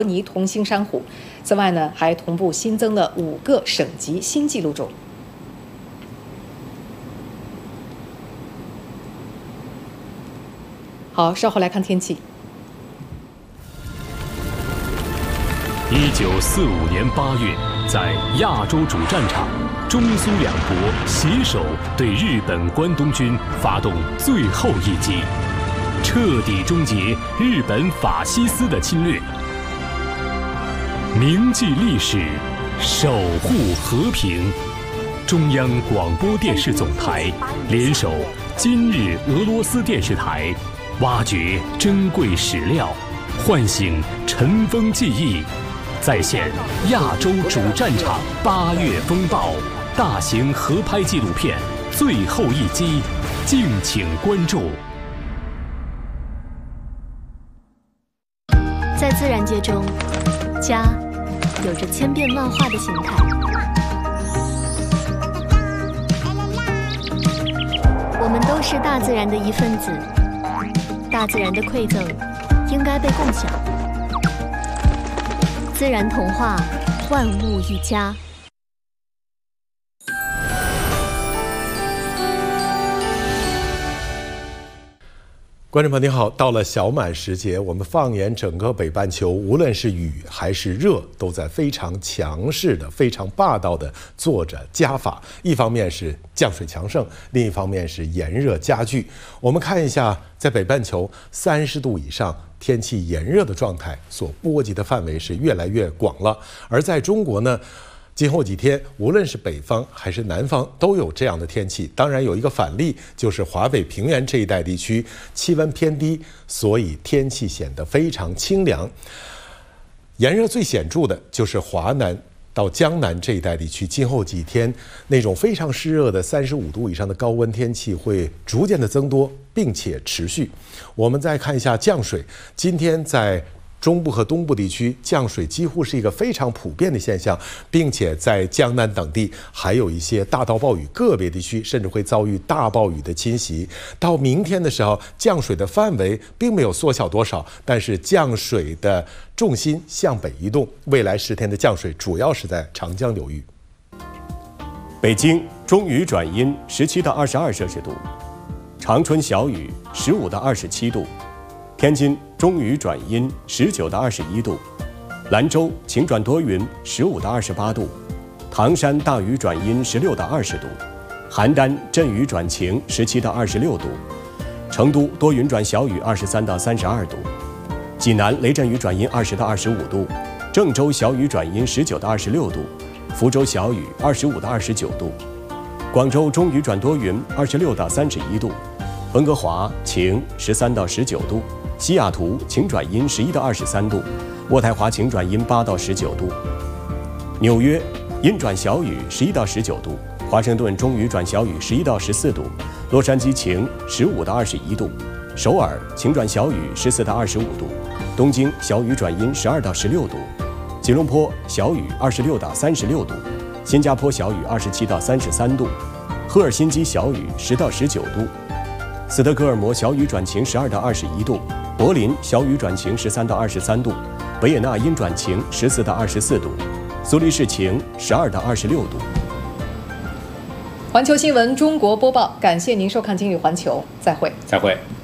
尼同星山虎。此外呢，还同步新增了5个省级新纪录种。好，稍后来看天气。 1945年8月，在亚洲主战场，中苏两国携手对日本关东军发动最后一击，彻底终结日本法西斯的侵略。铭记历史，守护和平。中央广播电视总台联手今日俄罗斯电视台，挖掘珍贵史料，唤醒尘封记忆，再现亚洲主战场8月风暴大型合拍纪录片《最后一击》，敬请关注。 在自然界中，家有着千变万化的形态。我们都是大自然的一份子，大自然的馈赠应该被共享。自然童话，万物一家。 观众朋友您好，到了小满时节，我们放眼整个北半球，无论是雨还是热，都在非常强势的、非常霸道的做着加法。一方面是降水强盛，另一方面是炎热加剧。我们看一下，在北半球30度以上天气炎热的状态所波及的范围是越来越广了。而在中国呢，今后几天，无论是北方还是南方，都有这样的天气。当然，有一个反例，就是华北平原这一带地区气温偏低，所以天气显得非常清凉。炎热最显著的就是华南到江南这一带地区，今后几天那种非常湿热的35度以上的高温天气会逐渐的增多，并且持续。我们再看一下降水，今天在中部和东部地区降水几乎是一个非常普遍的现象，并且在江南等地还有一些大到暴雨，个别地区甚至会遭遇大暴雨的侵袭。到明天的时候，降水的范围并没有缩小多少，但是降水的重心向北移动，未来10天的降水主要是在长江流域。 北京中雨转阴17到22摄氏度，长春小雨15到27度，天津中雨转阴19到21度，兰州晴转多云15到28度，唐山大雨转阴16到20度，邯郸阵雨转晴17到26度，成都多云转小雨23到32度，济南雷阵雨转阴20到25度，郑州小雨转阴19到26度，福州小雨25到29度，广州中雨转多云26到31度，温哥华晴13到19度，西雅图晴转阴11到23度，渥太华晴转阴8到19度，纽约阴转小雨11到19度，华盛顿中雨转小雨11到14度，洛杉矶晴15到21度，首尔晴转小雨14到25度，东京小雨转阴12到16度，吉隆坡小雨26到36度，新加坡小雨27到33度，赫尔辛基小雨10到19度，斯德哥尔摩小雨转晴12到21度，柏林小雨转晴13到23度，维也纳阴转晴14到24度，苏黎世晴12到26度。 环球新闻中国播报，感谢您收看《今日环球》，再会。 再会。